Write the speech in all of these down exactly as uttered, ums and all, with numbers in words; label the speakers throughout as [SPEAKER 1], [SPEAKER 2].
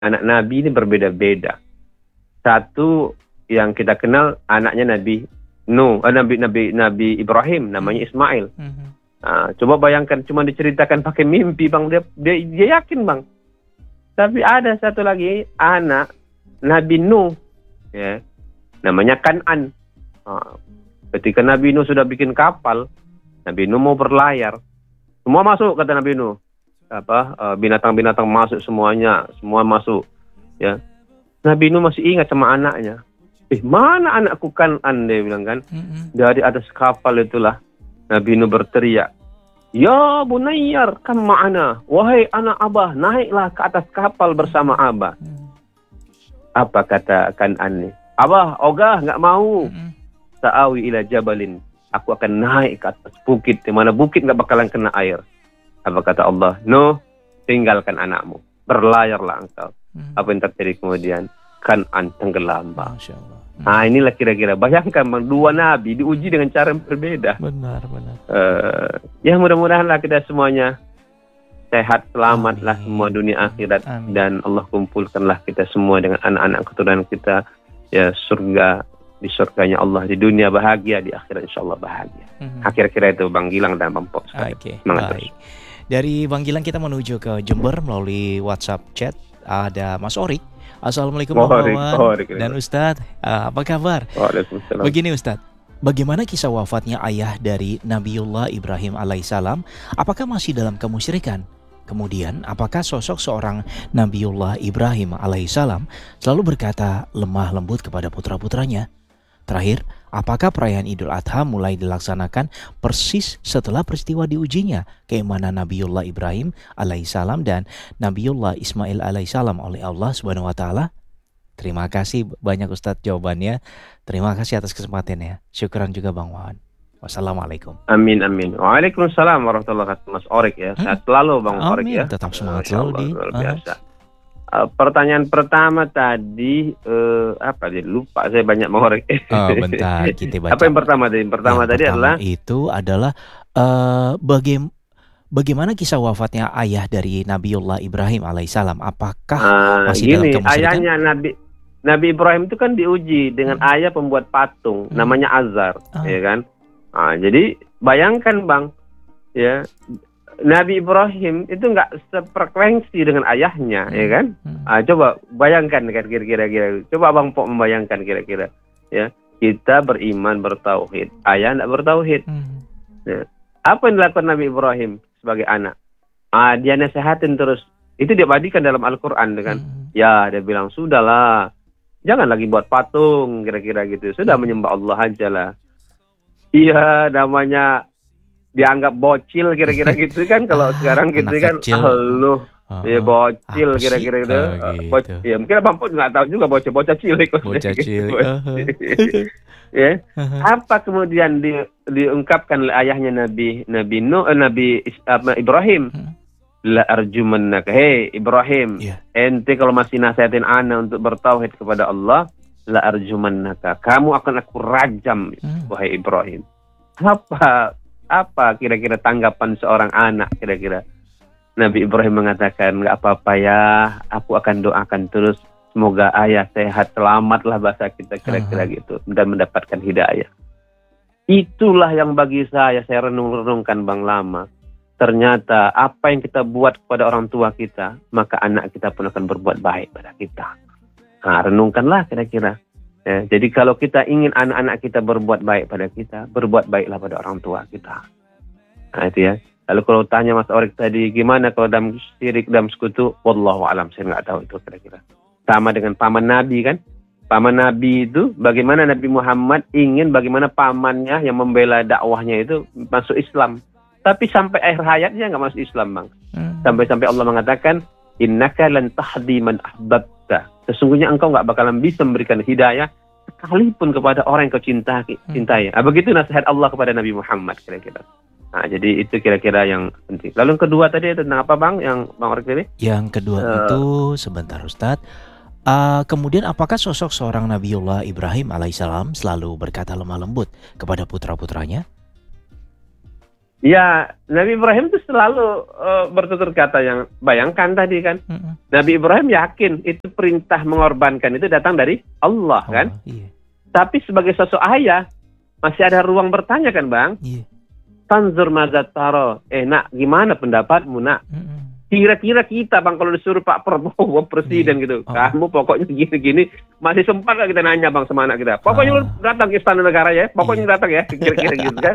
[SPEAKER 1] anak Nabi ini berbeda-beda. Satu yang kita kenal anaknya Nabi Nuh, eh, Nabi Nabi Nabi Ibrahim, namanya Ismail.
[SPEAKER 2] Mhm.
[SPEAKER 1] Nah, coba bayangkan cuma diceritakan pakai mimpi, Bang. Dia, dia dia yakin, Bang. Tapi ada satu lagi anak Nabi Nuh, ya, namanya Kan'an. Nah, ketika Nabi Nuh sudah bikin kapal, Nabi Nuh mau berlayar, semua masuk kata Nabi Nuh. Apa eh, binatang-binatang masuk semuanya, semua masuk. Ya, Nabi Nuh masih ingat sama anaknya. Eh, mana anakku Kan'an, dia bilang kan.
[SPEAKER 2] Mhm.
[SPEAKER 1] Dari atas kapal itulah Nabi Nuh berteriak, "Ya Bunayyar, kam ma'ana." Wahai anak Abah, naiklah ke atas kapal bersama Abah.
[SPEAKER 2] Mhm.
[SPEAKER 1] Apa kata Kan'an nih? Abah, ogah, nggak mau.
[SPEAKER 2] Mhm.
[SPEAKER 1] Sa'awi ila jabalin. Aku akan naik ke atas bukit, di mana bukit nggak bakalan kena air. Apa kata Allah? Nuh, tinggalkan anakmu. Berlayarlah engkau.
[SPEAKER 2] Mhm.
[SPEAKER 1] Apa yang terjadi kemudian? Kan'an tenggelam, Bang.
[SPEAKER 2] Masya Allah.
[SPEAKER 1] Nah, inilah kira-kira. Bayangkan, Bang, dua nabi diuji dengan cara yang berbeda.
[SPEAKER 2] Benar, benar.
[SPEAKER 1] Eh, ya mudah-mudahanlah kita semuanya sehat, selamatlah
[SPEAKER 2] Amin.
[SPEAKER 1] semua dunia akhirat.
[SPEAKER 2] Amin.
[SPEAKER 1] Dan Allah kumpulkanlah kita semua dengan anak-anak keturunan kita, ya surga, di surganya Allah, di dunia bahagia, di akhirat insyaallah bahagia.
[SPEAKER 2] Mhm.
[SPEAKER 1] Kira-kira itu Bang Gilang dan Bang Pok.
[SPEAKER 2] Oke,
[SPEAKER 1] Semangat
[SPEAKER 2] baik. Dari Bang Gilang kita menuju ke Jember melalui WhatsApp chat. Ada Mas Orik. Assalamualaikum Bang
[SPEAKER 1] Orik,
[SPEAKER 2] Wawan
[SPEAKER 1] Orik.
[SPEAKER 2] dan Ustadz. Eh, apa kabar?
[SPEAKER 1] Waalaikumsalam.
[SPEAKER 2] Begini Ustadz, bagaimana kisah wafatnya ayah dari Nabiullah Ibrahim alaihissalam? Apakah masih dalam kemusyrikan? Kemudian, apakah sosok seorang Nabiullah Ibrahim alaihissalam selalu berkata lemah lembut kepada putra-putranya? Terakhir, apakah perayaan Idul Adha mulai dilaksanakan persis setelah peristiwa diujinya keimanan Nabiullah Ibrahim alaihissalam dan Nabiullah Ismail alaihissalam oleh Allah Subhanahu wa taala? Terima kasih banyak Ustadz jawabannya. Terima kasih atas kesempatannya. Syukran juga Bang Wawan. Wassalamualaikum.
[SPEAKER 1] Amin, amin. Waalaikumsalam warahmatullahi wabarakatuh. Mas Orik ya. Sehat selalu Bang Orik
[SPEAKER 2] Amin.
[SPEAKER 1] ya.
[SPEAKER 2] Tetap semangat
[SPEAKER 1] Masya
[SPEAKER 2] selalu
[SPEAKER 1] Allah,
[SPEAKER 2] di.
[SPEAKER 1] luar
[SPEAKER 2] Aha.
[SPEAKER 1] biasa. Uh, pertanyaan pertama tadi eh, apa dia lupa, saya banyak mengorek.
[SPEAKER 2] Oh, bentar kita baca.
[SPEAKER 1] Apa yang pertama tadi? Yang pertama
[SPEAKER 2] Yang
[SPEAKER 1] tadi
[SPEAKER 2] pertama
[SPEAKER 1] adalah
[SPEAKER 2] itu adalah eh baga- bagaimana kisah wafatnya ayah dari Nabiullah Ibrahim alaihissalam? Apakah
[SPEAKER 1] uh,
[SPEAKER 2] masih dalam
[SPEAKER 1] gini,
[SPEAKER 2] kemusyrikan?
[SPEAKER 1] ayahnya Nabi Nabi Ibrahim itu kan diuji dengan
[SPEAKER 2] Hmm.
[SPEAKER 1] ayah pembuat patung,
[SPEAKER 2] Hmm.
[SPEAKER 1] namanya Azar,
[SPEAKER 2] Ah.
[SPEAKER 1] ya kan? Nah, jadi bayangkan Bang, ya Nabi Ibrahim itu nggak sefrekuensi dengan ayahnya,
[SPEAKER 2] Hmm.
[SPEAKER 1] ya kan?
[SPEAKER 2] Hmm.
[SPEAKER 1] Ah, coba bayangkan kan kira-kira, kira. Coba Bang Pok membayangkan kira-kira, ya kita beriman bertauhid, ayah tidak bertauhid.
[SPEAKER 2] Hmm.
[SPEAKER 1] Apa yang dilakukan Nabi Ibrahim sebagai anak? Ah, dia nasihatin terus. Itu dia badikan dalam Al-Quran, kan?
[SPEAKER 2] Hmm.
[SPEAKER 1] Ya, dia bilang sudahlah, jangan lagi buat patung, kira-kira gitu. Sudah
[SPEAKER 2] Hmm.
[SPEAKER 1] menyembah Allah aja lah. Iya, namanya dianggap bocil kira-kira gitu kan. Kalau
[SPEAKER 2] Ah,
[SPEAKER 1] sekarang gitu
[SPEAKER 2] anak
[SPEAKER 1] kan,
[SPEAKER 2] kecil.
[SPEAKER 1] halo.
[SPEAKER 2] Oh,
[SPEAKER 1] Ya bocil
[SPEAKER 2] apa sih?
[SPEAKER 1] kira-kira gitu.
[SPEAKER 2] Oh,
[SPEAKER 1] Uh,
[SPEAKER 2] gitu.
[SPEAKER 1] boc- ya mungkin Abang Pun nggak tahu juga bocah-bocah cilik.
[SPEAKER 2] Bocah
[SPEAKER 1] Gitu.
[SPEAKER 2] cilik. Aha.
[SPEAKER 1] Ya,
[SPEAKER 2] Aha.
[SPEAKER 1] apa kemudian di, diungkapkan oleh ayahnya Nabi Nabi Nuh, eh, Nabi Is- apa, Ibrahim?
[SPEAKER 2] Hmm.
[SPEAKER 1] La arjumannaka. Hei Ibrahim,
[SPEAKER 2] Iya.
[SPEAKER 1] ente kalau masih nasihatin ana untuk bertauhid kepada Allah, la arjumannaka. Kamu akan aku rajam,
[SPEAKER 2] Hmm.
[SPEAKER 1] wahai Ibrahim. Apa apa kira-kira tanggapan seorang anak kira-kira? Nabi Ibrahim mengatakan, nggak apa-apa ya, aku akan doakan terus semoga ayah sehat selamat lah bahasa kita kira-kira
[SPEAKER 2] Aha.
[SPEAKER 1] gitu, dan mendapatkan hidayah. Itulah yang bagi saya saya renung-renungkan Bang Lama. Ternyata apa yang kita buat kepada orang tua kita, maka anak kita pun akan berbuat baik pada kita. Nah, renungkanlah kira-kira. Ya, jadi kalau kita ingin anak-anak kita berbuat baik pada kita, berbuat baiklah pada orang tua kita. Nah itu ya. Lalu kalau tanya Mas Orik tadi, gimana kalau dalam syirik, dalam sekutu? Wallahu alam, saya nggak tahu itu kira-kira. Sama dengan paman Nabi kan? Paman Nabi itu, bagaimana Nabi Muhammad ingin bagaimana pamannya yang membela dakwahnya itu masuk Islam. Tapi sampai akhir hayatnya nggak masuk Islam, Bang.
[SPEAKER 2] Hmm.
[SPEAKER 1] Sampai-sampai Allah mengatakan, innaka lan tahdi man ahbabta. Sesungguhnya engkau nggak bakalan bisa memberikan hidayah sekalipun kepada orang yang kau cintai. cintai. Nah, begitu nasihat Allah kepada Nabi Muhammad kira-kira. Nah, jadi itu kira-kira yang penting. Lalu yang kedua tadi tentang apa Bang? Yang Bang Orik tadi?
[SPEAKER 2] Yang kedua
[SPEAKER 1] Eh.
[SPEAKER 2] itu sebentar Ustadz. Uh, kemudian apakah sosok seorang Nabiullah Ibrahim alaihissalam selalu berkata lemah lembut kepada putra-putranya?
[SPEAKER 1] Ya, Nabi Ibrahim itu selalu uh, bertutur kata yang bayangkan tadi kan.
[SPEAKER 2] Mm-mm.
[SPEAKER 1] Nabi Ibrahim yakin itu perintah mengorbankan itu datang dari Allah
[SPEAKER 2] Oh,
[SPEAKER 1] kan.
[SPEAKER 2] iya.
[SPEAKER 1] Tapi sebagai sosok ayah masih ada ruang bertanya kan bang.
[SPEAKER 2] Iya.
[SPEAKER 1] Tanzur mazat taro. Eh nak, gimana pendapatmu nak?
[SPEAKER 2] Mm-mm.
[SPEAKER 1] Kira-kira kita bang kalau disuruh Pak Prabowo presiden
[SPEAKER 2] Iya.
[SPEAKER 1] gitu,
[SPEAKER 2] Oh.
[SPEAKER 1] kamu pokoknya gini-gini, masih sempat gak kita nanya bang sama anak kita? Pokoknya
[SPEAKER 2] Ah.
[SPEAKER 1] lu datang ke istana negara ya, pokoknya datang ya, kira-kira gitu kan?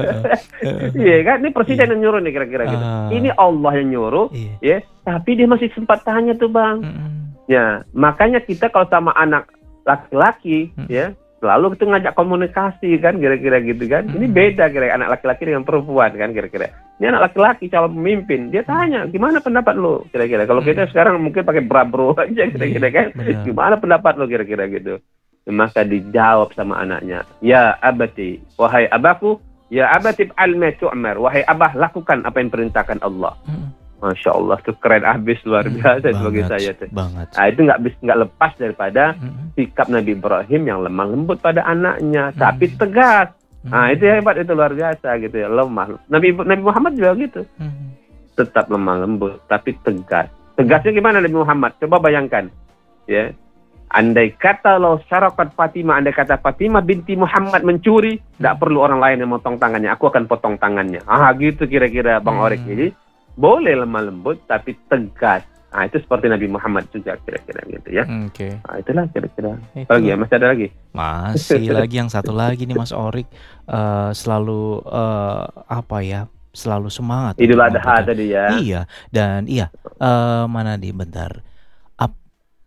[SPEAKER 1] Iya kan, ini presiden yang nyuruh nih kira-kira gitu.
[SPEAKER 2] Ah.
[SPEAKER 1] Ini Allah yang nyuruh,
[SPEAKER 2] Iya.
[SPEAKER 1] ya. Tapi dia masih sempat tanya tuh bang.
[SPEAKER 2] Mm-mm.
[SPEAKER 1] Ya, makanya kita kalau sama anak laki-laki,
[SPEAKER 2] Mm.
[SPEAKER 1] ya, selalu itu ngajak komunikasi kan, kira-kira gitu kan. Ini
[SPEAKER 2] Mm.
[SPEAKER 1] beda kira anak laki-laki dengan perempuan kan, kira-kira. Ini anak laki-laki calon pemimpin, dia tanya, gimana pendapat lo, kira-kira. Kalau kita sekarang mungkin pakai bra-bro aja, kira-kira kan.
[SPEAKER 2] Benar.
[SPEAKER 1] Gimana pendapat lo, kira-kira gitu. Maka dijawab sama anaknya, ya abati, wahai abaku, ya abati alma tu'mar, wahai abah lakukan apa yang perintahkan Allah.
[SPEAKER 2] Mm.
[SPEAKER 1] Masya Allah, tuh keren habis, luar
[SPEAKER 2] Mm,
[SPEAKER 1] biasa sebagai
[SPEAKER 2] banget,
[SPEAKER 1] saya tuh.
[SPEAKER 2] banget.
[SPEAKER 1] Nah, itu nggak bis- nggak lepas daripada
[SPEAKER 2] Mm-mm.
[SPEAKER 1] sikap Nabi Ibrahim yang lemah lembut pada anaknya,
[SPEAKER 2] Hmm.
[SPEAKER 1] tapi tegas.
[SPEAKER 2] Mm.
[SPEAKER 1] Nah, itu hebat, itu luar biasa gitu ya, lemah. Nabi Nabi Muhammad juga gitu,
[SPEAKER 2] Mm.
[SPEAKER 1] tetap lemah lembut tapi tegas. Tegasnya gimana Nabi Muhammad? Coba bayangkan, ya. Andai kata lo syarakat Fatimah, andai kata Fatimah binti Muhammad mencuri, tidak perlu orang lain yang potong tangannya, aku akan potong tangannya. Ah, gitu kira-kira Bang
[SPEAKER 2] Hmm.
[SPEAKER 1] Orik. Jadi boleh lemah lembut tapi tegas. Nah, itu seperti Nabi Muhammad juga kira-kira gitu ya.
[SPEAKER 2] Oke.
[SPEAKER 1] Nah, itulah kira-kira.
[SPEAKER 2] Itu
[SPEAKER 1] Apa lagi ya? Masih ada lagi?
[SPEAKER 2] masih lagi yang satu lagi nih Mas Orik, eh, selalu eh, apa ya? Selalu semangat
[SPEAKER 1] Idul
[SPEAKER 2] untuk
[SPEAKER 1] Adha
[SPEAKER 2] memberikan-
[SPEAKER 1] tadi ya.
[SPEAKER 2] Iya, dan iya, eh, mana nih bentar. Ap-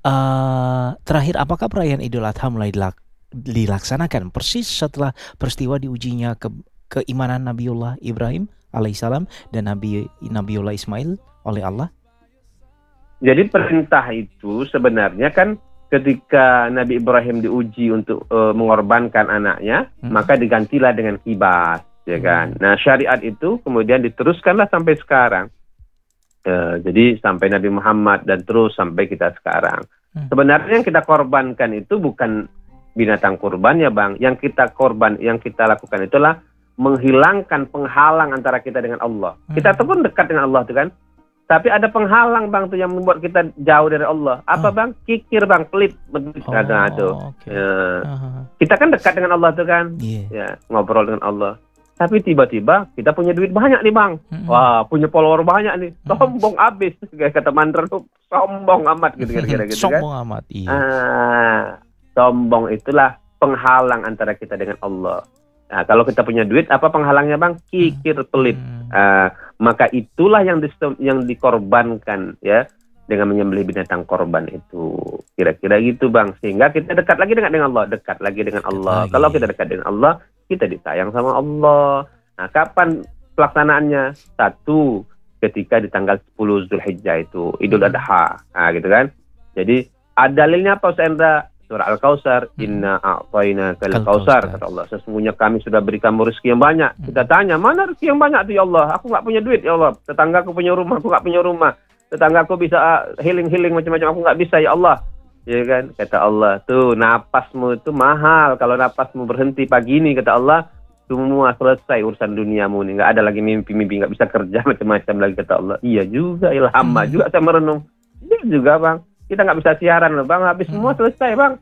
[SPEAKER 2] eh, terakhir, apakah perayaan Idul Adha mulai dilak- dilaksanakan persis setelah peristiwa diujinya ke keimanan Nabiullah Ibrahim alaihissalam dan Nabi Nabiullah Ismail oleh Allah?
[SPEAKER 1] Jadi perintah itu sebenarnya kan ketika Nabi Ibrahim diuji untuk uh, mengorbankan anaknya,
[SPEAKER 2] Hmm.
[SPEAKER 1] maka digantilah dengan kibas, ya kan. Nah, syariat itu kemudian diteruskanlah sampai sekarang. Eh, jadi sampai Nabi Muhammad dan terus sampai kita sekarang.
[SPEAKER 2] Hmm.
[SPEAKER 1] Sebenarnya yang kita korbankan itu bukan binatang kurban ya bang. Yang kita korban, yang kita lakukan itulah menghilangkan penghalang antara kita dengan Allah.
[SPEAKER 2] Hmm.
[SPEAKER 1] Kita tuh pun dekat dengan Allah tuh kan. Tapi ada penghalang bang tuh yang membuat kita jauh dari Allah. Apa
[SPEAKER 2] Oh.
[SPEAKER 1] bang? Kikir bang, pelit. Nah, tuh.
[SPEAKER 2] oke.
[SPEAKER 1] Ya.
[SPEAKER 2] Ah,
[SPEAKER 1] Kita kan dekat dengan Allah tuh kan.
[SPEAKER 2] iya.
[SPEAKER 1] Ya, ngobrol dengan Allah. Tapi tiba-tiba kita punya duit banyak nih bang.
[SPEAKER 2] Mm-mm.
[SPEAKER 1] Wah, punya follower banyak nih.
[SPEAKER 2] Hmm.
[SPEAKER 1] Sombong abis. Kayak kata Mandra tuh, sombong amat gitu kira-kira gitu kan.
[SPEAKER 2] Sombong amat, iya.
[SPEAKER 1] Ah, sombong itulah penghalang antara kita dengan Allah. Nah, kalau kita punya duit, apa penghalangnya bang? Kikir, pelit.
[SPEAKER 2] Hmm.
[SPEAKER 1] Ah, maka itulah yang dis- yang dikorbankan ya dengan menyembelih binatang korban itu. Kira-kira gitu bang. Sehingga kita dekat lagi dengan dengan Allah, dekat lagi dengan
[SPEAKER 2] Dekat
[SPEAKER 1] Allah.
[SPEAKER 2] lagi.
[SPEAKER 1] Kalau kita dekat dengan Allah, kita disayang sama Allah. Nah, kapan pelaksanaannya? Satu, ketika di tanggal sepuluh Zulhijjah itu, Idul Adha. Nah, gitu kan. Jadi, ada dalilnya apa Ustaz Endra? Surah Al-Kautsar,
[SPEAKER 2] Hmm.
[SPEAKER 1] inna a'tayna kal
[SPEAKER 2] Al-Kautsar.
[SPEAKER 1] kautsar, kata Allah. Sesungguhnya kami sudah berikan rezeki yang banyak.
[SPEAKER 2] Hmm.
[SPEAKER 1] Kita tanya, mana rezeki yang banyak tuh ya Allah? Aku nggak punya duit ya Allah. Tetanggaku punya rumah, aku nggak punya rumah. Tetanggaku bisa ah, healing-healing macam-macam, aku nggak bisa ya Allah. Ya kan? Kata Allah, tuh napasmu itu mahal. Kalau napasmu berhenti pagi ini, kata Allah, semua selesai urusan duniamu nih. Nggak ada lagi mimpi-mimpi, nggak bisa kerja macam-macam lagi, kata Allah. Iya juga, ilham
[SPEAKER 2] Hmm.
[SPEAKER 1] juga saya merenung. Iya juga bang. Kita nggak bisa siaran loh bang, habis semua selesai bang.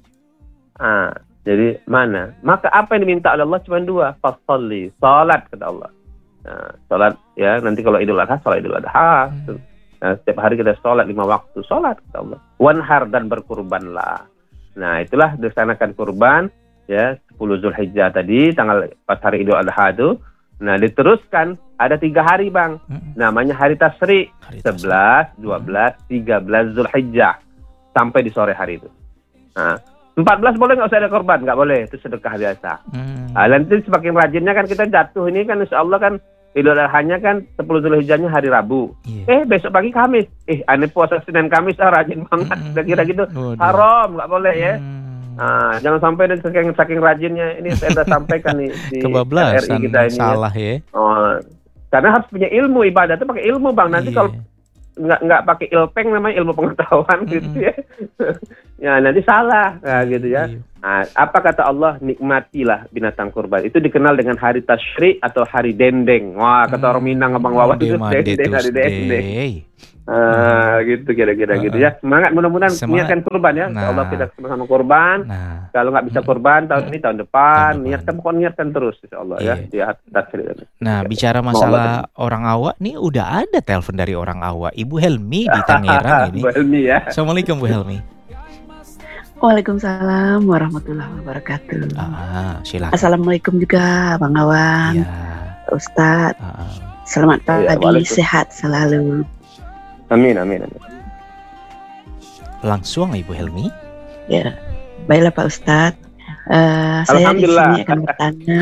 [SPEAKER 1] Ah, jadi mana? Maka apa yang diminta oleh Allah cuma dua, fasalli, salat kata Allah. Nah, salat ya nanti kalau Idul Adha, salat Idul Adha.
[SPEAKER 2] Hmm.
[SPEAKER 1] Nah, setiap hari kita salat lima waktu, salat kata Allah. Wanhar dan berkurbanlah. Nah, itulah dilaksanakan kurban ya sepuluh Zulhijjah tadi tanggal pas hari Idul Adha itu. Nah, diteruskan ada tiga hari bang,
[SPEAKER 2] Mm-mm.
[SPEAKER 1] namanya hari Tasyrik.
[SPEAKER 2] Hari
[SPEAKER 1] sebelas, dua belas, tiga belas Zulhijjah sampai di sore hari itu. Nah, empat belas boleh nggak usah ada korban? Nggak boleh, itu sedekah biasa.
[SPEAKER 2] Hmm.
[SPEAKER 1] Nah, nanti semakin rajinnya kan kita jatuh ini kan insya Allah kan Idul Adha-nya kan sepuluh Zulhijjahnya hari Rabu.
[SPEAKER 2] Iya.
[SPEAKER 1] Eh besok pagi Kamis. Eh aneh puasa Senin Kamis ah rajin banget.
[SPEAKER 2] Mm-mm.
[SPEAKER 1] Kira-kira gitu.
[SPEAKER 2] Waduh.
[SPEAKER 1] Haram, nggak boleh ya.
[SPEAKER 2] Hmm.
[SPEAKER 1] Nah, jangan sampai dan saking, saking rajinnya ini saya sudah sampaikan nih di R I
[SPEAKER 2] Kebablasan,
[SPEAKER 1] kita ini ya.
[SPEAKER 2] salah ya.
[SPEAKER 1] Oh, karena harus punya ilmu ibadah itu pakai ilmu bang. Nanti
[SPEAKER 2] Iya.
[SPEAKER 1] kalau nggak nggak pakai ilpeng, namanya ilmu pengetahuan
[SPEAKER 2] Mm-mm.
[SPEAKER 1] gitu ya. Ya nanti salah, nah, gitu ya.
[SPEAKER 2] Iya.
[SPEAKER 1] Nah, apa kata Allah? Nikmatilah binatang kurban. Itu dikenal dengan hari tasyrik atau hari dendeng. Wah, kata orang Minang, Abang Wawan itu
[SPEAKER 2] Onde Mande
[SPEAKER 1] dendeng, hari dendeng.
[SPEAKER 2] Tuesday.
[SPEAKER 1] Ah, gitu kira-kira gitu ya. Semangat, mudah-mudahan
[SPEAKER 2] Semangat.
[SPEAKER 1] niatkan kurban ya.
[SPEAKER 2] Nah.
[SPEAKER 1] Allah kita sama-sama kurban.
[SPEAKER 2] Nah,
[SPEAKER 1] Kalau nggak bisa
[SPEAKER 2] Mm-mm.
[SPEAKER 1] kurban tahun ini, tahun depan,
[SPEAKER 2] Tahun depan.
[SPEAKER 1] niatkan, pokoknya niatkan terus insya Allah ya.
[SPEAKER 2] Iya.
[SPEAKER 1] Di tasyrik ini.
[SPEAKER 2] Nah, bicara
[SPEAKER 1] Mau Allah
[SPEAKER 2] masalah orang awak nih, udah ada telepon dari orang awak, Ibu Helmi di Tangerang ini.
[SPEAKER 1] Bu Helmi ya.
[SPEAKER 2] Assalamualaikum Bu Helmi.
[SPEAKER 3] Waalaikumsalam warahmatullahi wabarakatuh.
[SPEAKER 2] Ah, silakan.
[SPEAKER 3] Assalamualaikum juga Bang Awan,
[SPEAKER 2] Ya.
[SPEAKER 3] Ustadz.
[SPEAKER 2] Ah, ah.
[SPEAKER 3] Selamat
[SPEAKER 1] Iya,
[SPEAKER 3] pagi,
[SPEAKER 1] waalaikumsalam.
[SPEAKER 3] sehat selalu.
[SPEAKER 1] Amin, amin, amin.
[SPEAKER 2] Langsung Ibu Helmi.
[SPEAKER 3] Ya, baiklah Pak Ustadz. Eh, saya di
[SPEAKER 1] Alhamdulillah.
[SPEAKER 3] sini akan bertanya,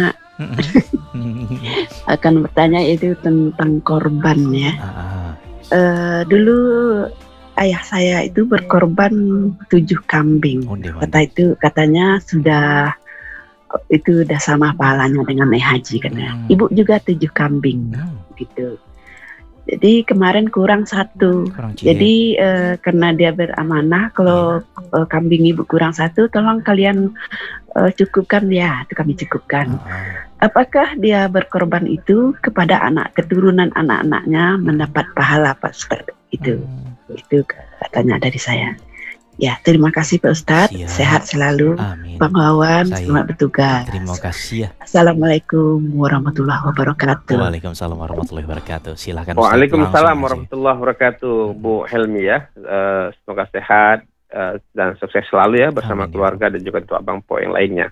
[SPEAKER 3] akan bertanya itu tentang korban ya.
[SPEAKER 2] Ah,
[SPEAKER 3] Eh, dulu ayah saya itu berkorban tujuh kambing.
[SPEAKER 2] onde Mande.
[SPEAKER 3] Kata itu katanya sudah itu udah sama pahalanya dengan naik haji katanya.
[SPEAKER 2] Hmm.
[SPEAKER 3] Ibu juga tujuh kambing
[SPEAKER 2] Hmm,
[SPEAKER 3] gitu. Jadi kemarin kurang satu.
[SPEAKER 2] kurang cie.
[SPEAKER 3] Jadi eh, karena dia beramanah, kalau eh, kambing ibu kurang satu, tolong kalian eh, cukupkan ya, itu kami cukupkan.
[SPEAKER 2] Ah,
[SPEAKER 3] Apakah dia berkorban itu kepada anak keturunan anak-anaknya mendapat pahala Pak Ustadz? Itu,
[SPEAKER 2] hmm,
[SPEAKER 3] itu katanya dari saya. Ya, terima kasih Pak Ustadz.
[SPEAKER 2] Siap.
[SPEAKER 3] Sehat selalu.
[SPEAKER 2] amin.
[SPEAKER 3] Bang Wawan,
[SPEAKER 2] Saya-
[SPEAKER 3] selamat bertugas.
[SPEAKER 2] Terima kasih ya.
[SPEAKER 3] Assalamualaikum warahmatullahi wabarakatuh.
[SPEAKER 2] Waalaikumsalam warahmatullahi wabarakatuh. Silakan Ustaz,
[SPEAKER 1] Waalaikumsalam
[SPEAKER 2] langsung aja.
[SPEAKER 1] warahmatullahi wabarakatuh, Bu Helmi ya. Eh, semoga sehat eh, dan sukses selalu ya bersama
[SPEAKER 2] Amin, ya
[SPEAKER 1] keluarga dan juga untuk Abang Po yang lainnya.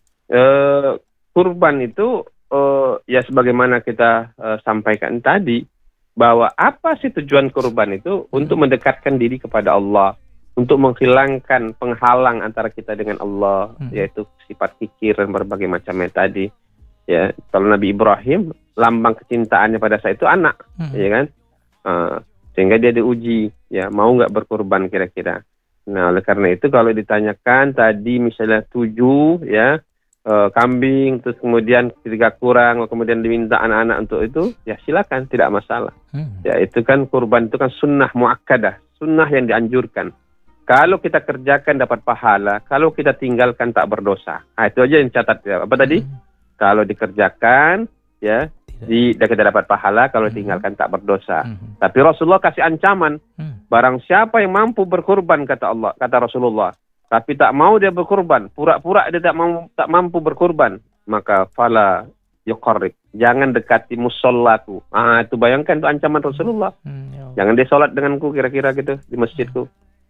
[SPEAKER 1] Eh, kurban itu eh, ya sebagaimana kita eh, sampaikan tadi, bahwa apa sih tujuan kurban itu? Untuk mendekatkan diri kepada Allah, untuk menghilangkan penghalang antara kita dengan Allah,
[SPEAKER 2] Hmm.
[SPEAKER 1] yaitu sifat kikir dan berbagai macamnya tadi. Ya, kalau Nabi Ibrahim, lambang kecintaannya pada saya itu anak,
[SPEAKER 2] Hmm.
[SPEAKER 1] ya kan? Uh, sehingga dia diuji, ya mau nggak berkorban kira-kira. Nah, oleh karena itu kalau ditanyakan tadi misalnya tujuh, ya uh, kambing, terus kemudian ketika kurang, kemudian diminta anak-anak untuk itu, ya silakan, tidak masalah.
[SPEAKER 2] Hmm.
[SPEAKER 1] Ya itu kan kurban itu kan sunnah muakkadah, sunnah yang dianjurkan. Kalau kita kerjakan dapat pahala, kalau kita tinggalkan tak berdosa. Nah, itu aja yang catat ya. Apa tadi?
[SPEAKER 2] Hmm.
[SPEAKER 1] Kalau dikerjakan, ya
[SPEAKER 2] Tidak.
[SPEAKER 1] di kita dapat pahala. Kalau
[SPEAKER 2] Hmm.
[SPEAKER 1] tinggalkan tak berdosa.
[SPEAKER 2] Hmm.
[SPEAKER 1] Tapi Rasulullah kasih ancaman.
[SPEAKER 2] Hmm.
[SPEAKER 1] Barang siapa yang mampu berkorban, kata Allah, kata Rasulullah, tapi tak mau dia berkorban, pura-pura dia tak mau tak mampu berkorban, maka fala yuqarrib. Jangan dekati musollaku. Ah, itu bayangkan itu ancaman Rasulullah.
[SPEAKER 2] Hmm. Ya Allah.
[SPEAKER 1] Jangan dia sholat denganku kira-kira gitu di masjidku.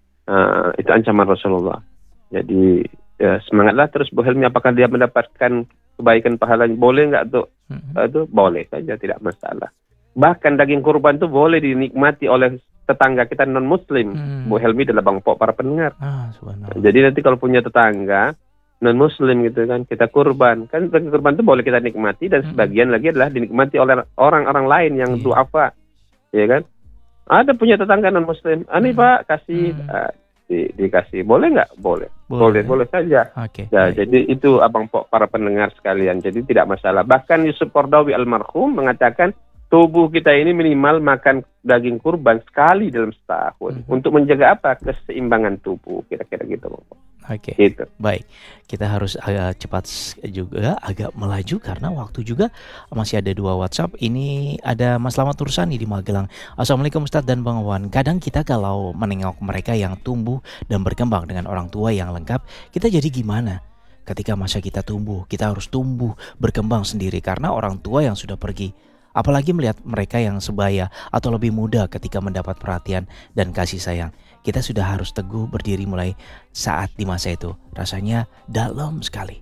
[SPEAKER 1] Ah, itu ancaman Rasulullah. Jadi ya, semangatlah terus Bu Helmi. Apakah dia mendapatkan kebaikan pahalanya? Boleh nggak tuh?
[SPEAKER 2] Hmm.
[SPEAKER 1] Itu boleh saja, tidak masalah. Bahkan daging kurban itu boleh dinikmati oleh tetangga kita non Muslim.
[SPEAKER 2] Hmm.
[SPEAKER 1] Bu Helmi adalah Bang Pok para pendengar.
[SPEAKER 2] Ah, subhanallah.
[SPEAKER 1] Jadi nanti kalau punya tetangga non Muslim gitu kan, kita kurban, kan daging kurban itu boleh kita nikmati dan
[SPEAKER 2] Mm-mm.
[SPEAKER 1] sebagian lagi adalah dinikmati oleh orang-orang lain yang
[SPEAKER 2] Iya.
[SPEAKER 1] duafa, ya kan? Ada punya tetangga non Muslim, ah nih
[SPEAKER 2] Mm.
[SPEAKER 1] Pak kasih,
[SPEAKER 2] Mm.
[SPEAKER 1] ah, di, dikasih, boleh nggak? Boleh, boleh, boleh saja.
[SPEAKER 2] Oke.
[SPEAKER 1] Ya,
[SPEAKER 2] baik.
[SPEAKER 1] jadi itu Abang Pok para pendengar sekalian, jadi tidak masalah. Bahkan Yusuf Qaradawi almarhum mengatakan tubuh kita ini minimal makan daging kurban sekali dalam setahun.
[SPEAKER 2] Mhm.
[SPEAKER 1] Untuk menjaga apa? Keseimbangan tubuh, kira-kira gitu Bang Pok.
[SPEAKER 2] Oke.
[SPEAKER 1] Gitu.
[SPEAKER 2] Baik, kita harus agak cepat s- juga, agak melaju karena waktu juga masih ada dua WhatsApp. Ini ada Mas Slamet Tursani di Magelang. Assalamualaikum Ustadz dan Bang Wan. Kadang kita kalau menengok mereka yang tumbuh dan berkembang dengan orang tua yang lengkap, kita jadi gimana? Ketika masa kita tumbuh, kita harus tumbuh, berkembang sendiri karena orang tua yang sudah pergi. Apalagi melihat mereka yang sebaya atau lebih muda ketika mendapat perhatian dan kasih sayang. Kita sudah harus teguh berdiri mulai saat di masa itu. Rasanya dalam sekali.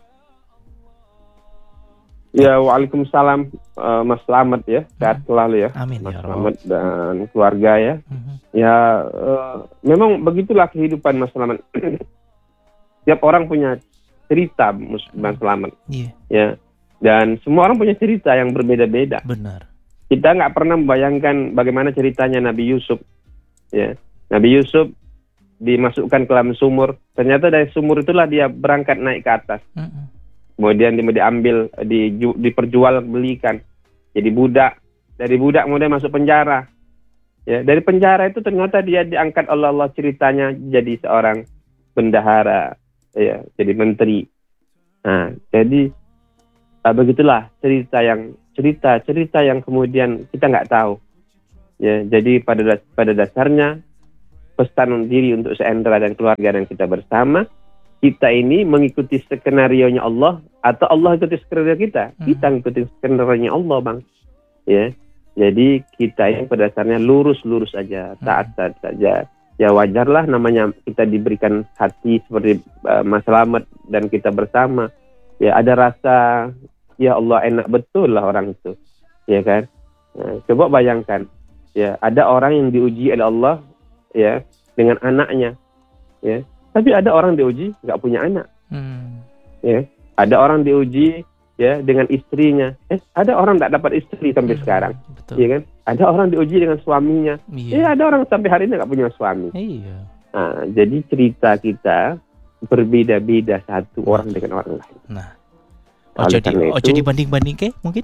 [SPEAKER 1] Ya, waalaikumsalam eh, Mas Slamet ya, sehat selalu ya.
[SPEAKER 2] Amin
[SPEAKER 1] Mas
[SPEAKER 2] ya
[SPEAKER 1] Slamet
[SPEAKER 2] Rabb.
[SPEAKER 1] dan keluarga ya.
[SPEAKER 2] Mhm.
[SPEAKER 1] Ya, eh, memang begitulah kehidupan Mas Slamet. Setiap orang punya cerita Mas Mas Slamet.
[SPEAKER 2] Iya,
[SPEAKER 1] Ya, dan semua orang punya cerita yang berbeda-beda.
[SPEAKER 2] benar.
[SPEAKER 1] Kita nggak pernah membayangkan bagaimana ceritanya Nabi Yusuf. Ya, Nabi Yusuf dimasukkan ke dalam sumur. Ternyata dari sumur itulah dia berangkat naik ke atas.
[SPEAKER 2] Mhm.
[SPEAKER 1] Kemudian dia diambil, di, diperjualbelikan. Jadi budak. Dari budak kemudian masuk penjara. Ya, dari penjara itu ternyata dia diangkat oleh Allah, ceritanya jadi seorang bendahara, ya, jadi menteri. Nah, jadi uh, begitulah cerita yang cerita cerita yang kemudian kita nggak tahu. Ya, jadi pada das- pada dasarnya pesan diri untuk Sandra dan keluarga dan kita bersama, kita ini mengikuti skenario-nya Allah atau Allah ikuti skenario kita.
[SPEAKER 2] Hmm.
[SPEAKER 1] Kita ngikutin skenario-nya Allah, Bang. Ya. Jadi kita ini pada dasarnya lurus-lurus aja, taat-taat saja. Ya wajarlah namanya kita diberikan hati seperti uh, Mas Slamet dan kita bersama. Ya ada rasa, ya Allah enak betul lah orang itu. Ya kan? Nah, coba bayangkan, ya ada orang yang diuji oleh Allah ya dengan anaknya. Ya. Tapi ada orang diuji nggak punya anak.
[SPEAKER 2] Hmm.
[SPEAKER 1] Ya. Ada orang diuji ya dengan istrinya, eh ada orang tidak dapat istri sampai
[SPEAKER 2] Hmm,
[SPEAKER 1] sekarang,
[SPEAKER 2] betul.
[SPEAKER 1] ya kan? Ada orang diuji dengan suaminya,
[SPEAKER 2] Iya.
[SPEAKER 1] ya ada orang sampai hari ini nggak punya suami.
[SPEAKER 2] Iya.
[SPEAKER 1] Nah, jadi cerita kita berbeda-beda satu orang dengan orang lain.
[SPEAKER 2] Nah,
[SPEAKER 1] Oleh
[SPEAKER 2] ojo di
[SPEAKER 1] karena
[SPEAKER 2] ojo
[SPEAKER 1] itu-
[SPEAKER 2] dibanding-banding ke mungkin?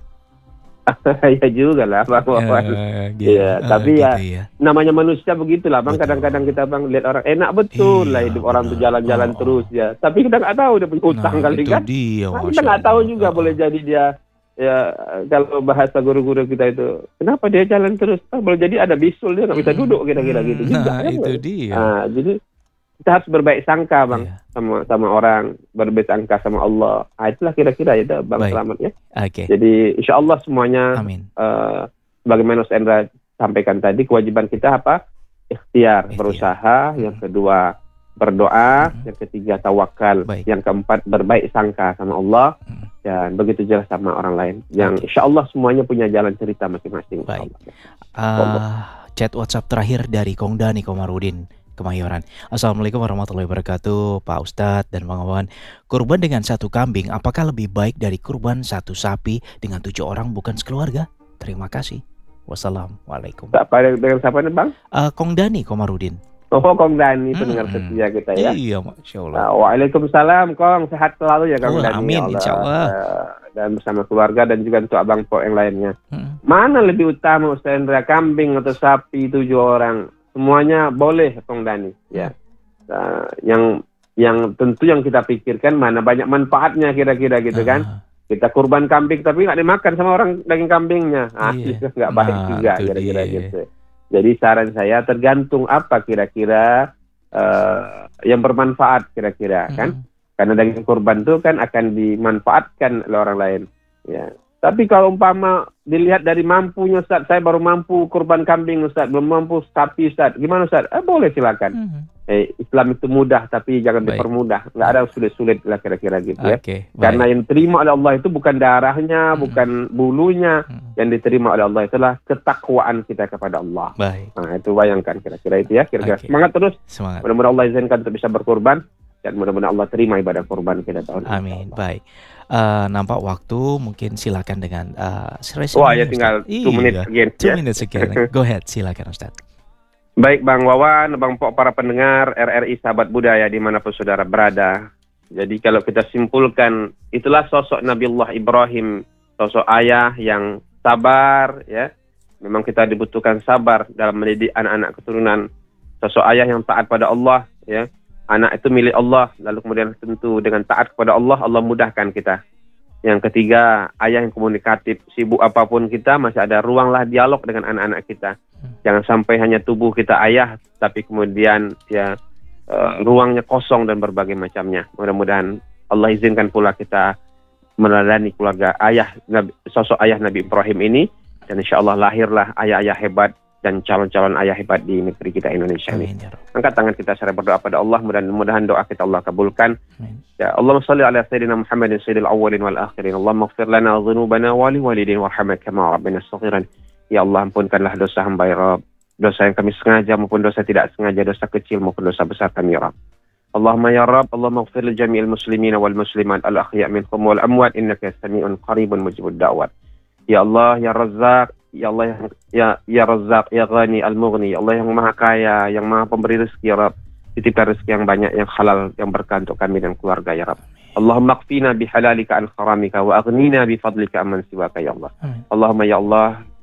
[SPEAKER 1] Ya juga lah, Bang Wawan.
[SPEAKER 2] Eh, gitu.
[SPEAKER 1] Iya,
[SPEAKER 2] Eh,
[SPEAKER 1] tapi ya,
[SPEAKER 2] gitu ya.
[SPEAKER 1] namanya manusia begitulah, Bang.
[SPEAKER 2] Betul.
[SPEAKER 1] Kadang-kadang kita Bang lihat orang enak betul
[SPEAKER 2] Iya,
[SPEAKER 1] lah hidup orang tuh
[SPEAKER 2] benar.
[SPEAKER 1] jalan-jalan
[SPEAKER 2] Oh, oh.
[SPEAKER 1] terus ya. Tapi kita nggak tahu dia punya utang
[SPEAKER 2] Nah,
[SPEAKER 1] kali
[SPEAKER 2] itu
[SPEAKER 1] kan.
[SPEAKER 2] dia,
[SPEAKER 1] Nah,
[SPEAKER 2] Masya
[SPEAKER 1] kita nggak tahu
[SPEAKER 2] Allah.
[SPEAKER 1] juga,
[SPEAKER 2] Oh,
[SPEAKER 1] boleh
[SPEAKER 2] oh.
[SPEAKER 1] jadi dia ya kalau bahasa guru-guru kita itu kenapa dia jalan terus, ah, boleh jadi ada bisul dia nggak bisa
[SPEAKER 2] Hmm,
[SPEAKER 1] duduk kira-kira gitu juga
[SPEAKER 2] Nah,
[SPEAKER 1] kan.
[SPEAKER 2] itu dia.
[SPEAKER 1] Nah, jadi kita harus berbaik sangka, Bang,
[SPEAKER 2] Iya.
[SPEAKER 1] sama sama orang, berbaik sangka sama Allah. Ah, itulah kira-kira itu, Bang
[SPEAKER 2] Baik.
[SPEAKER 1] Slamet ya.
[SPEAKER 2] Oke.
[SPEAKER 1] Jadi insya Allah semuanya
[SPEAKER 2] Amin.
[SPEAKER 1] eh, bagaimana Mas Endra sampaikan tadi, kewajiban kita apa? Ikhtiar,
[SPEAKER 2] Ikhtiar.
[SPEAKER 1] berusaha. Yang kedua berdoa.
[SPEAKER 2] Hmm.
[SPEAKER 1] Yang ketiga tawakal.
[SPEAKER 2] Baik.
[SPEAKER 1] Yang keempat berbaik sangka sama Allah.
[SPEAKER 2] Hmm.
[SPEAKER 1] Dan begitu jelas sama orang lain. Yang
[SPEAKER 2] Oke.
[SPEAKER 1] insya Allah semuanya punya jalan cerita masing-masing.
[SPEAKER 2] Baik.
[SPEAKER 1] insya
[SPEAKER 2] Ah,
[SPEAKER 1] Allah.
[SPEAKER 2] chat WhatsApp terakhir dari Kong Dani Komarudin Kemayoran. Assalamualaikum warahmatullahi wabarakatuh, Pak Ustadz dan Bang Wawan. Kurban dengan satu kambing, apakah lebih baik dari kurban satu sapi dengan tujuh orang bukan sekeluarga? Terima kasih. Wassalamualaikum.
[SPEAKER 1] Apa dengan siapa nih, Bang?
[SPEAKER 2] Ah, Kong Dani Komarudin.
[SPEAKER 1] Oh, Kong Dani, pendengar
[SPEAKER 2] Hmm.
[SPEAKER 1] setia kita ya.
[SPEAKER 2] Iya, Masya Allah.
[SPEAKER 1] Nah, Waalaikumsalam, Kong. Sehat selalu ya, Kong
[SPEAKER 2] Oh,
[SPEAKER 1] Dani.
[SPEAKER 2] amin,
[SPEAKER 1] Ya
[SPEAKER 2] insya Allah.
[SPEAKER 1] Eh, Dan bersama keluarga dan juga untuk Abang Po yang lainnya.
[SPEAKER 2] Hmm.
[SPEAKER 1] Mana lebih utama Ustaz Endra, kambing atau sapi tujuh orang? Semuanya boleh, Kong Dani. Ya, Nah, yang yang tentu yang kita pikirkan mana banyak manfaatnya kira-kira gitu kan?
[SPEAKER 2] Ah,
[SPEAKER 1] Kita kurban kambing tapi nggak dimakan sama orang daging kambingnya, ah,
[SPEAKER 2] Iya.
[SPEAKER 1] itu nggak baik
[SPEAKER 2] Nah,
[SPEAKER 1] juga
[SPEAKER 2] itu
[SPEAKER 1] kira-kira
[SPEAKER 2] dia.
[SPEAKER 1] gitu. Jadi saran saya tergantung apa kira-kira eh, yang bermanfaat kira-kira
[SPEAKER 2] hmm.
[SPEAKER 1] kan? Karena daging kurban itu kan akan dimanfaatkan oleh orang lain. Ya. Tapi kalau umpama dilihat dari mampunya Ustaz, saya baru mampu kurban kambing Ustaz, belum mampu sapi Ustaz. Gimana Ustaz? Eh, boleh silakan.
[SPEAKER 2] Hmm.
[SPEAKER 1] Eh, Islam itu mudah tapi jangan
[SPEAKER 2] Baik.
[SPEAKER 1] dipermudah. Nggak ada sulit-sulit lah kira-kira gitu ya.
[SPEAKER 2] Oke, baik.
[SPEAKER 1] Karena yang diterima oleh Allah itu bukan darahnya,
[SPEAKER 2] Hmm.
[SPEAKER 1] bukan bulunya.
[SPEAKER 2] Hmm.
[SPEAKER 1] Yang diterima oleh Allah itulah ketakwaan kita kepada Allah.
[SPEAKER 2] Baik,
[SPEAKER 1] Nah, itu bayangkan kira-kira itu ya. Kira-kira
[SPEAKER 2] Oke.
[SPEAKER 1] semangat terus.
[SPEAKER 2] semangat.
[SPEAKER 1] Mudah-mudahan Allah izinkan untuk bisa berkorban. Dan mudah-mudahan Allah terima ibadah korban kita tahun ini.
[SPEAKER 2] Amin. Baik. Eh, nampak waktu, mungkin silakan dengan uh,
[SPEAKER 1] Wah, ya tinggal two minutes again.
[SPEAKER 2] Two
[SPEAKER 1] ya.
[SPEAKER 2] minutes again. Go ahead, silakan Ustaz.
[SPEAKER 1] Baik Bang Wawan, Bang Pok, para pendengar R R I Sahabat Budaya dimanapun saudara berada. Jadi kalau kita simpulkan, itulah sosok Nabiullah Ibrahim, sosok ayah yang sabar ya. Memang kita dibutuhkan sabar dalam mendidik anak-anak keturunan. Sosok ayah yang taat pada Allah ya. Anak itu milik Allah, lalu kemudian tentu dengan taat kepada Allah, Allah mudahkan kita. Yang ketiga, ayah yang komunikatif, sibuk apapun kita, masih ada ruanglah dialog dengan anak-anak kita. Jangan sampai hanya tubuh kita ayah, tapi kemudian ya uh, ruangnya kosong dan berbagai macamnya. Mudah-mudahan Allah izinkan pula kita meneladani keluarga ayah, Nabi, sosok ayah Nabi Ibrahim ini, dan insya Allah lahirlah ayah-ayah hebat dan calon-calon ayah hebat di negeri kita Indonesia ini.
[SPEAKER 2] Amin ya Rabb.
[SPEAKER 1] Angkat tangan kita secara berdoa pada Allah, mudah-mudahan doa kita Allah kabulkan.
[SPEAKER 2] Amin.
[SPEAKER 1] Ya Allahumma salli ala sayyidina Muhammadin sayyidil awwalin wal akhirin. Allahumma ighfir lana dhunubana wa li walidin warhamna kama rabbana saghiran. Ya Allah, ampunkanlah dosa hamba ya Rabb. Dosa yang kami sengaja maupun dosa tidak sengaja, dosa kecil maupun dosa besar kami ya Rabb. Allahumma ya Rabb, Allahumma ighfir li jami'il muslimina wal muslimat al ahya' minhum wal amwat innaka sami'un qaribun mujibud da'wat. Ya Allah ya Razzaq, ya Allah yang ya ya Razzaq, ya Ghani al-Mughni, Allah yang Maha Kaya, yang Maha Pemberi rezeki ya Rabb. Titipkan rezeki yang banyak, yang halal, yang berkah untuk kami dan keluarga ya Rabb. Allahumma qfina bihalalika an haramika wa aghnina bifadlika amman siwaka ya Allah.
[SPEAKER 2] Amin.
[SPEAKER 1] Allahumma ya Allah,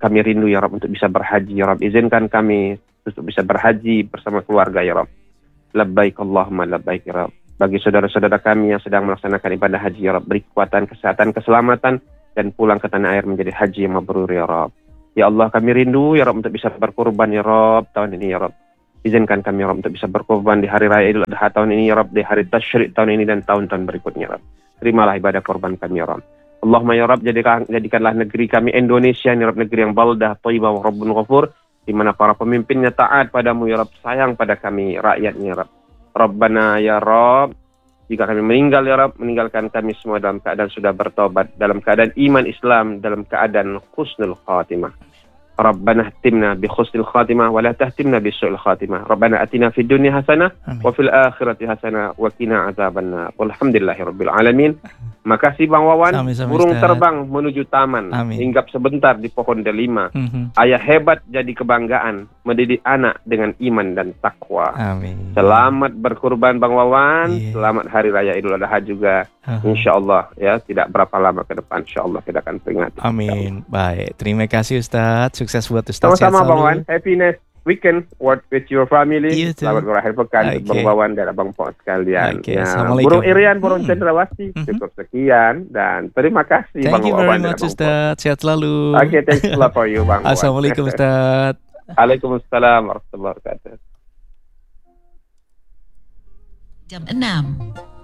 [SPEAKER 1] kami rindu ya Rabb untuk bisa berhaji ya Rabb. Izinkan kami untuk bisa berhaji bersama keluarga ya Rabb. Labbaik Allahumma labbaik ya Rabb. Bagi saudara-saudara kami yang sedang melaksanakan ibadah haji ya Rabb, beri kekuatan, kesehatan, keselamatan, dan pulang ke tanah air menjadi haji yang mabrur ya Rabb. Ya Allah, kami rindu ya Rabb untuk bisa berkorban ya Rabb tahun ini ya Rabb. Izinkan kami ya Rabb untuk bisa berkorban di hari raya Idul Adha tahun ini ya Rabb, di hari tasyrik tahun ini dan tahun-tahun berikutnya ya Rabb. Terimalah ibadah korban kami ya Rabb. Allahumma ya Rabb, jadikan, jadikanlah negeri kami Indonesia ya Rabb, negeri yang baldah, thayyibah wa rabbun ghafur, di mana para pemimpinnya taat padamu ya Rabb, sayang pada kami rakyatnya ya Rabb. Rabbana ya Rabb, jika kami meninggal ya Rabb, meninggalkan kami semua dalam keadaan sudah bertobat, dalam keadaan iman Islam, dalam keadaan husnul khatimah. Rabbana ihtimna bi husnil khatimah wa la tahtimna bi su'il khatimah. Rabbana atina fid dunya hasanah wa fil akhirati hasanah wa qina azabannar. Walhamdulillahirabbil alamin. Makasih Bang Wawan.
[SPEAKER 2] Sami-sami,
[SPEAKER 1] Burung
[SPEAKER 2] Ustaz.
[SPEAKER 1] terbang menuju taman,
[SPEAKER 2] Amin.
[SPEAKER 1] hinggap sebentar di pohon delima.
[SPEAKER 2] Mhm.
[SPEAKER 1] Ayah hebat jadi kebanggaan, mendidik anak dengan iman dan takwa.
[SPEAKER 2] Amin.
[SPEAKER 1] Selamat berkurban Bang Wawan.
[SPEAKER 2] Iya.
[SPEAKER 1] Selamat Hari Raya Idul Adha juga.
[SPEAKER 2] Aha.
[SPEAKER 1] Insya Allah ya, tidak berapa lama ke depan Insya Allah kita akan peringati.
[SPEAKER 2] Amin. Baik, terima kasih Ustadz. Sukses buat Ustadz.
[SPEAKER 1] Sama-sama
[SPEAKER 2] Sehat
[SPEAKER 1] Bang
[SPEAKER 2] selalu.
[SPEAKER 1] Wawan. Happiness weekend work with your family.
[SPEAKER 2] You too.
[SPEAKER 1] Selamat berakhir pekan
[SPEAKER 2] Okay.
[SPEAKER 1] untuk Bang Wawan dan Abang Pok sekalian.
[SPEAKER 2] Okay,
[SPEAKER 1] Ya,
[SPEAKER 2] Assalamualaikum.
[SPEAKER 1] Burung Irian, Burung
[SPEAKER 2] Hmm.
[SPEAKER 1] Cendrawasih.
[SPEAKER 2] Mhm.
[SPEAKER 1] Cukup sekian dan terima kasih Bang
[SPEAKER 2] Thank you very
[SPEAKER 1] Wawan dan
[SPEAKER 2] much
[SPEAKER 1] Abang Pok.
[SPEAKER 2] Ustadz. Sehat selalu.
[SPEAKER 1] Oke, thanks a lot for you Bang Wawan.
[SPEAKER 2] Assalamualaikum Ustadz.
[SPEAKER 1] Waalaikumsalam warahmatullahi wabarakatuh.
[SPEAKER 4] Jam enam